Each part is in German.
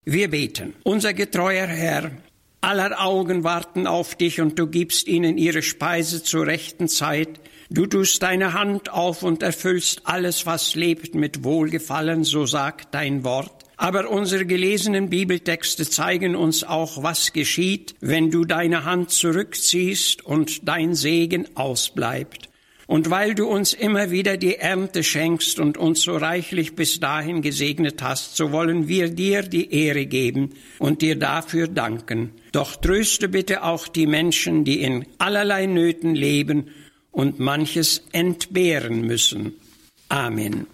Wir beten. Unser getreuer Herr, aller Augen warten auf dich und du gibst ihnen ihre Speise zur rechten Zeit. Du tust deine Hand auf und erfüllst alles, was lebt, mit Wohlgefallen, so sagt dein Wort. Aber unsere gelesenen Bibeltexte zeigen uns auch, was geschieht, wenn du deine Hand zurückziehst und dein Segen ausbleibt. Und weil du uns immer wieder die Ernte schenkst und uns so reichlich bis dahin gesegnet hast, so wollen wir dir die Ehre geben und dir dafür danken. Doch tröste bitte auch die Menschen, die in allerlei Nöten leben und manches entbehren müssen. Amen.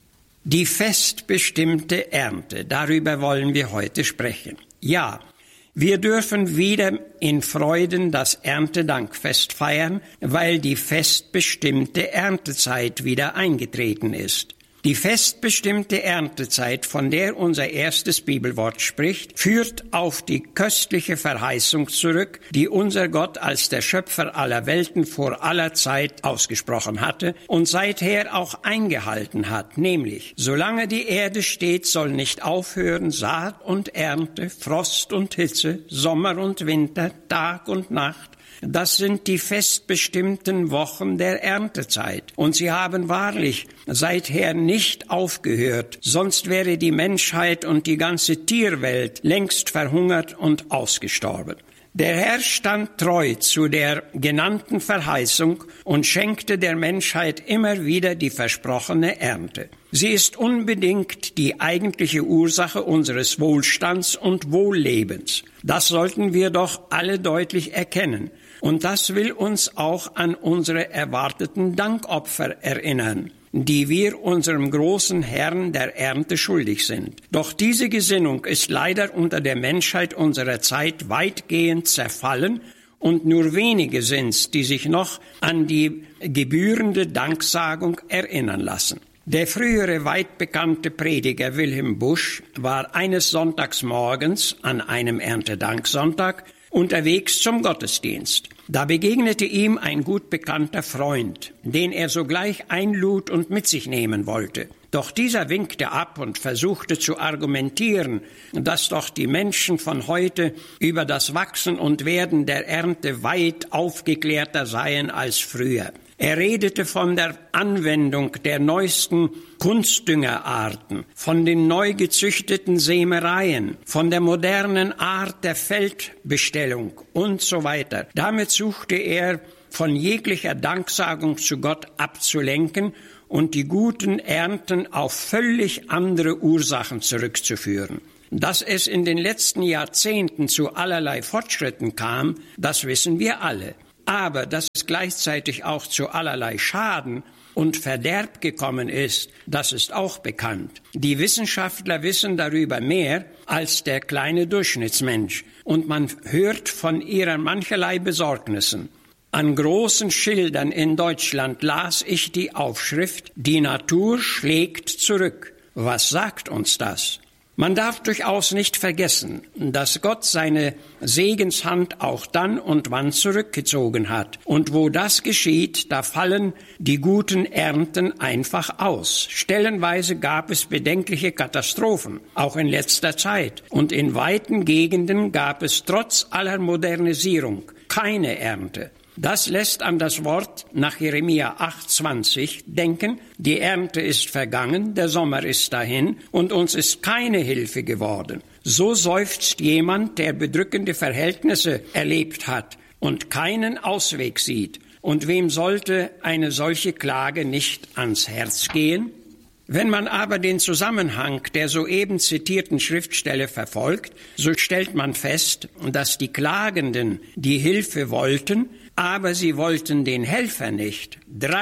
Die festbestimmte Ernte, darüber wollen wir heute sprechen. Ja, wir dürfen wieder in Freuden das Erntedankfest feiern, weil die festbestimmte Erntezeit wieder eingetreten ist. Die festbestimmte Erntezeit, von der unser erstes Bibelwort spricht, führt auf die köstliche Verheißung zurück, die unser Gott als der Schöpfer aller Welten vor aller Zeit ausgesprochen hatte und seither auch eingehalten hat, nämlich: Solange die Erde steht, soll nicht aufhören Saat und Ernte, Frost und Hitze, Sommer und Winter, Tag und Nacht. Das sind die festbestimmten Wochen der Erntezeit. Und sie haben wahrlich seither nicht aufgehört, sonst wäre die Menschheit und die ganze Tierwelt längst verhungert und ausgestorben. Der Herr stand treu zu der genannten Verheißung und schenkte der Menschheit immer wieder die versprochene Ernte. Sie ist unbedingt die eigentliche Ursache unseres Wohlstands und Wohllebens. Das sollten wir doch alle deutlich erkennen. Und das will uns auch an unsere erwarteten Dankopfer erinnern, die wir unserem großen Herrn der Ernte schuldig sind. Doch diese Gesinnung ist leider unter der Menschheit unserer Zeit weitgehend zerfallen und nur wenige sind's, die sich noch an die gebührende Danksagung erinnern lassen. Der frühere weit bekannte Prediger Wilhelm Busch war eines Sonntagsmorgens an einem Erntedanksonntag unterwegs zum Gottesdienst. Da begegnete ihm ein gut bekannter Freund, den er sogleich einlud und mit sich nehmen wollte. Doch dieser winkte ab und versuchte zu argumentieren, dass doch die Menschen von heute über das Wachsen und Werden der Ernte weit aufgeklärter seien als früher. Er redete von der Anwendung der neuesten Kunstdüngerarten, von den neu gezüchteten Sämereien, von der modernen Art der Feldbestellung und so weiter. Damit suchte er, von jeglicher Danksagung zu Gott abzulenken und die guten Ernten auf völlig andere Ursachen zurückzuführen. Dass es in den letzten Jahrzehnten zu allerlei Fortschritten kam, das wissen wir alle. Aber dass es gleichzeitig auch zu allerlei Schaden und Verderb gekommen ist, das ist auch bekannt. Die Wissenschaftler wissen darüber mehr als der kleine Durchschnittsmensch und man hört von ihren mancherlei Besorgnissen. An großen Schildern in Deutschland las ich die Aufschrift: Die Natur schlägt zurück. Was sagt uns das? Man darf durchaus nicht vergessen, dass Gott seine Segenshand auch dann und wann zurückgezogen hat. Und wo das geschieht, da fallen die guten Ernten einfach aus. Stellenweise gab es bedenkliche Katastrophen, auch in letzter Zeit. Und in weiten Gegenden gab es trotz aller Modernisierung keine Ernte. Das lässt an das Wort nach Jeremia 8,20 denken: Die Ernte ist vergangen, der Sommer ist dahin und uns ist keine Hilfe geworden. So seufzt jemand, der bedrückende Verhältnisse erlebt hat und keinen Ausweg sieht. Und wem sollte eine solche Klage nicht ans Herz gehen? Wenn man aber den Zusammenhang der soeben zitierten Schriftstelle verfolgt, so stellt man fest, dass die Klagenden die Hilfe wollten, aber sie wollten den Helfer nicht.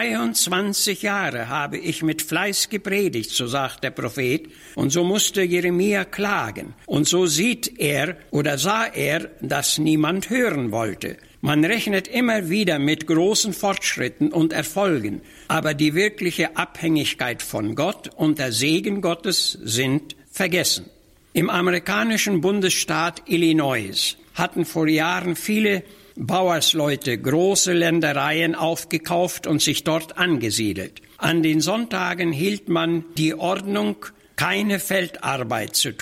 23 Jahre habe ich mit Fleiß gepredigt, so sagt der Prophet, und so musste Jeremia klagen. Und so sah er, dass niemand hören wollte. Man rechnet immer wieder mit großen Fortschritten und Erfolgen, aber die wirkliche Abhängigkeit von Gott und der Segen Gottes sind vergessen. Im amerikanischen Bundesstaat Illinois hatten vor Jahren viele Bauersleute große Ländereien aufgekauft und sich dort angesiedelt. An den Sonntagen hielt man die Ordnung, keine Feldarbeit zu tun.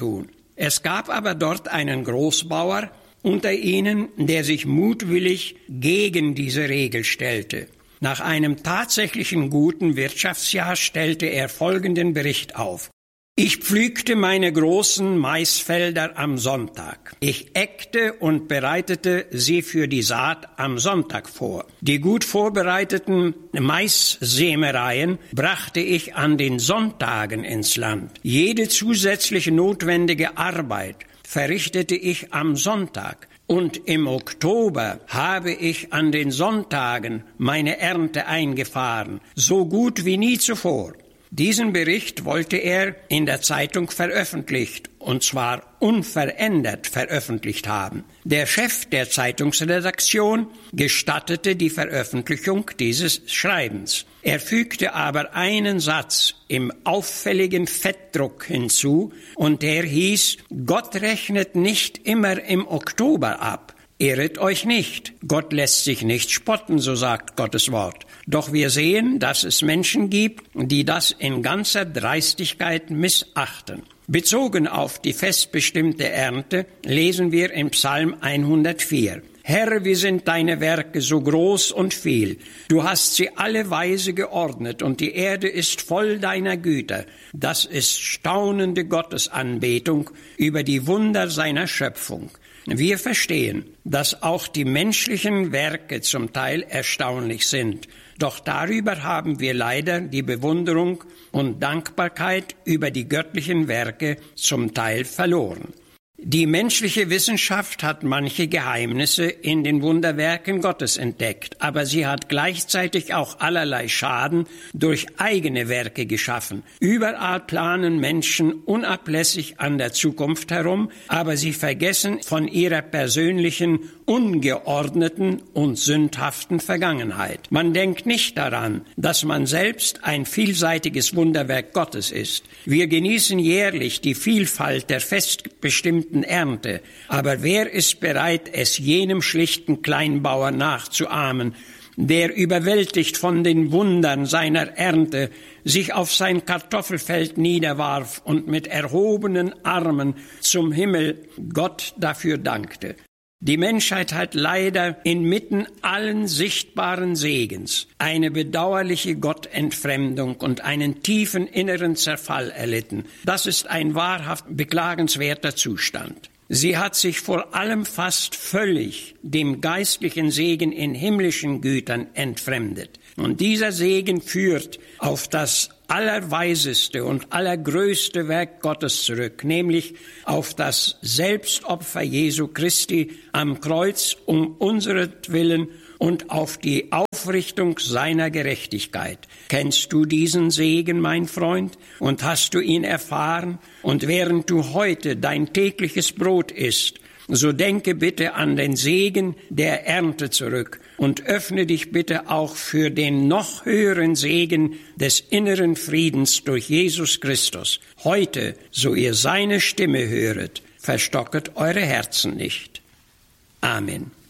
Es gab aber dort einen Großbauer unter ihnen, der sich mutwillig gegen diese Regel stellte. Nach einem tatsächlichen guten Wirtschaftsjahr stellte er folgenden Bericht auf. Ich pflügte meine großen Maisfelder am Sonntag. Ich äckte und bereitete sie für die Saat am Sonntag vor. Die gut vorbereiteten Maissämereien brachte ich an den Sonntagen ins Land. Jede zusätzliche notwendige Arbeit verrichtete ich am Sonntag. Und im Oktober habe ich an den Sonntagen meine Ernte eingefahren, so gut wie nie zuvor. Diesen Bericht wollte er in der Zeitung veröffentlicht, und zwar unverändert veröffentlicht haben. Der Chef der Zeitungsredaktion gestattete die Veröffentlichung dieses Schreibens. Er fügte aber einen Satz im auffälligen Fettdruck hinzu, und der hieß: Gott rechnet nicht immer im Oktober ab. Irret euch nicht. Gott lässt sich nicht spotten, so sagt Gottes Wort. Doch wir sehen, dass es Menschen gibt, die das in ganzer Dreistigkeit missachten. Bezogen auf die festbestimmte Ernte lesen wir im Psalm 104. Herr, wie sind deine Werke so groß und viel. Du hast sie alle weise geordnet, und die Erde ist voll deiner Güter. Das ist staunende Gottesanbetung über die Wunder seiner Schöpfung. Wir verstehen, dass auch die menschlichen Werke zum Teil erstaunlich sind. Doch darüber haben wir leider die Bewunderung und Dankbarkeit über die göttlichen Werke zum Teil verloren. Die menschliche Wissenschaft hat manche Geheimnisse in den Wunderwerken Gottes entdeckt, aber sie hat gleichzeitig auch allerlei Schaden durch eigene Werke geschaffen. Überall planen Menschen unablässig an der Zukunft herum, aber sie vergessen von ihrer persönlichen, ungeordneten und sündhaften Vergangenheit. Man denkt nicht daran, dass man selbst ein vielseitiges Wunderwerk Gottes ist. Wir genießen jährlich die Vielfalt der festbestimmten Ernte, aber wer ist bereit, es jenem schlichten Kleinbauer nachzuahmen, der überwältigt von den Wundern seiner Ernte sich auf sein Kartoffelfeld niederwarf und mit erhobenen Armen zum Himmel Gott dafür dankte? Die Menschheit hat leider inmitten allen sichtbaren Segens eine bedauerliche Gottentfremdung und einen tiefen inneren Zerfall erlitten. Das ist ein wahrhaft beklagenswerter Zustand. Sie hat sich vor allem fast völlig dem geistlichen Segen in himmlischen Gütern entfremdet. Und dieser Segen führt auf das allerweiseste und allergrößte Werk Gottes zurück, nämlich auf das Selbstopfer Jesu Christi am Kreuz um unseretwillen und auf die Aufrichtung seiner Gerechtigkeit. Kennst du diesen Segen, mein Freund, und hast du ihn erfahren? Und während du heute dein tägliches Brot isst, so denke bitte an den Segen der Ernte zurück und öffne dich bitte auch für den noch höheren Segen des inneren Friedens durch Jesus Christus. Heute, so ihr seine Stimme höret, verstocket eure Herzen nicht. Amen.